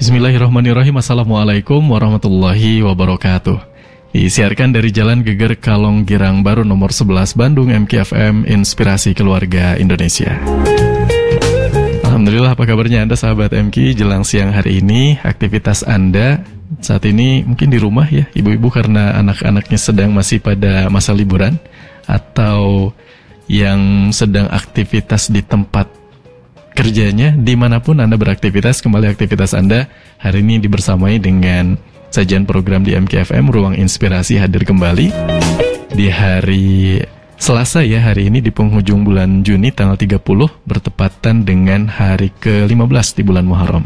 Bismillahirrahmanirrahim. Assalamualaikum warahmatullahi wabarakatuh. Disiarkan dari Jalan Geger Kalong Girang Baru nomor 11 Bandung, MKFM, Inspirasi Keluarga Indonesia. Alhamdulillah, apa kabarnya Anda sahabat MK? Jelang siang hari ini, aktivitas Anda saat ini mungkin di rumah ya, ibu-ibu karena anak-anaknya sedang masih pada masa liburan, atau yang sedang aktivitas di tempat kerjanya, dimanapun Anda beraktivitas. Kembali aktivitas Anda hari ini dibersamai dengan sajian program di MKFM Ruang Inspirasi hadir kembali di hari Selasa ya, hari ini di penghujung bulan Juni tanggal 30, bertepatan dengan hari ke-15 di bulan Muharram.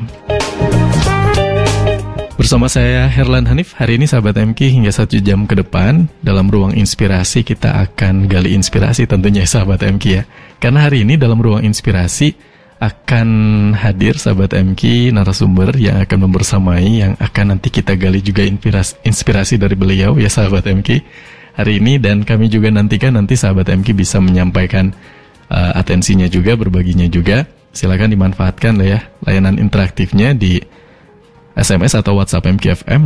Bersama saya Herlan Hanif, hari ini sahabat MK hingga 1 jam ke depan dalam Ruang Inspirasi kita akan gali inspirasi tentunya sahabat MK ya. Karena hari ini dalam Ruang Inspirasi akan hadir sahabat MK narasumber yang akan membersamai, yang akan nanti kita gali juga inspirasi dari beliau ya sahabat MK hari ini. Dan kami juga nantikan nanti sahabat MK bisa menyampaikan atensinya juga, berbaginya juga. Silakan dimanfaatkan lah ya layanan interaktifnya di SMS atau WhatsApp MKFM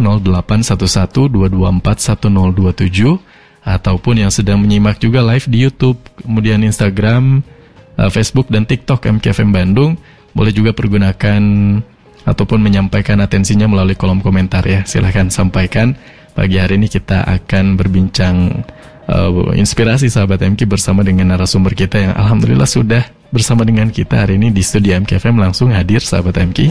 081122411027, ataupun yang sedang menyimak juga live di YouTube, kemudian Instagram, Facebook dan TikTok MKFM Bandung, boleh juga pergunakan ataupun menyampaikan atensinya melalui kolom komentar ya. Silahkan sampaikan. Pagi hari ini kita akan berbincang inspirasi sahabat MK bersama dengan narasumber kita yang alhamdulillah sudah bersama dengan kita hari ini di studio MKFM. Langsung hadir sahabat MK.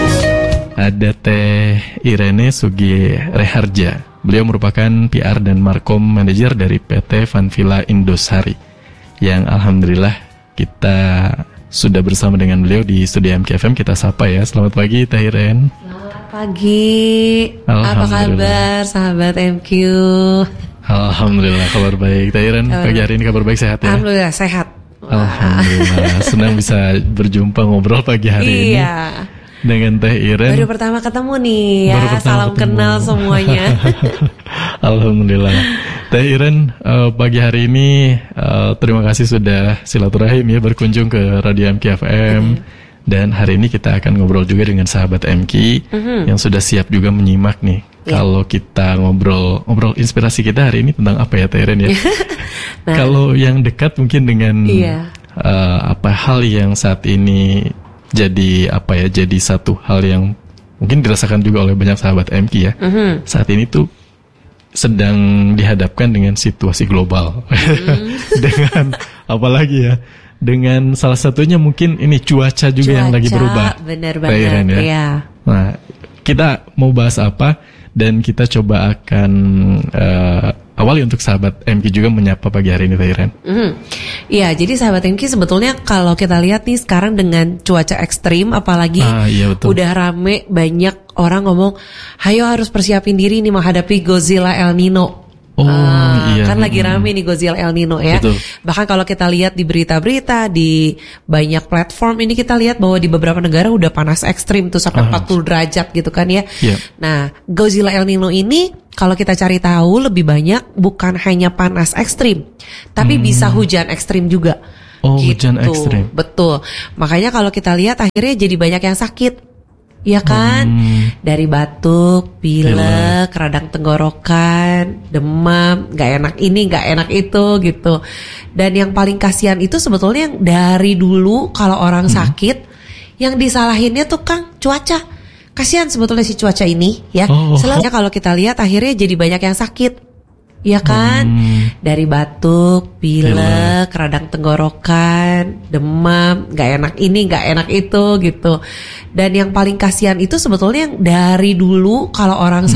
Ada Teh Irene Sugi Reharja. Beliau merupakan PR dan Markom Manager dari PT Vanvilla Indosari, yang alhamdulillah kita sudah bersama dengan beliau di studio MKFM. Kita sapa ya. Selamat pagi Teh Iren. Selamat pagi. Apa kabar sahabat MQ? Alhamdulillah kabar baik. Teh Iren, pagi hari ini kabar baik, sehat ya? Alhamdulillah sehat. Alhamdulillah. Senang bisa berjumpa ngobrol pagi hari ini dengan Teh Iren. Baru pertama ketemu nih ya. Salam kenal semuanya. Alhamdulillah. Teh Iren, pagi hari ini terima kasih sudah silaturahim ya, berkunjung ke Radio MKFM. Dan hari ini kita akan ngobrol juga dengan sahabat MK yang sudah siap juga menyimak nih. Kalau kita ngobrol inspirasi kita hari ini tentang apa ya Teh Iren ya? Nah, kalau yang dekat mungkin dengan apa hal yang saat ini jadi jadi satu hal yang mungkin dirasakan juga oleh banyak sahabat MK ya. Saat ini tuh sedang dihadapkan dengan situasi global. Dengan apalagi ya, dengan salah satunya mungkin ini cuaca juga yang lagi berubah. Benar banget ya. Nah, kita mau bahas apa, dan kita coba akan awali untuk sahabat MK juga menyapa pagi hari ini Teh Iren. Iya, jadi sahabat MK sebetulnya kalau kita lihat nih sekarang dengan cuaca ekstrim, apalagi udah rame banyak orang ngomong, hayo harus persiapin diri nih menghadapi Godzilla El Nino. Kan lagi rame nih Godzilla El Nino ya. Betul. Bahkan kalau kita lihat di berita-berita di banyak platform ini, kita lihat bahwa di beberapa negara udah panas ekstrim tuh sampai 40 derajat gitu kan ya. Nah, Godzilla El Nino ini kalau kita cari tahu lebih banyak bukan hanya panas ekstrim, tapi bisa hujan ekstrim juga. Hujan ekstrim. Betul. Makanya kalau kita lihat akhirnya jadi banyak yang sakit. Ya kan, dari batuk, pilek, radang tenggorokan, demam, gak enak ini, gak enak itu gitu. Dan yang paling kasihan itu sebetulnya yang dari dulu kalau orang sakit, yang disalahinnya tuh Kang cuaca. Kasihan sebetulnya si cuaca ini ya. Selalu kalau kita lihat akhirnya jadi banyak yang sakit. Ya kan, dari batuk, pilek, radang tenggorokan, demam, gak enak ini, gak enak itu gitu. Dan yang paling kasihan itu sebetulnya yang dari dulu kalau orang